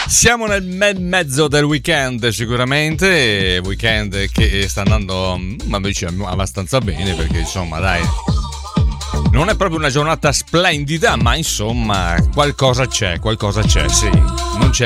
Siamo nel mezzo del weekend, sicuramente, weekend che sta andando abbastanza bene, perché insomma dai, non è proprio una giornata splendida, ma insomma qualcosa c'è, sì. Non c'è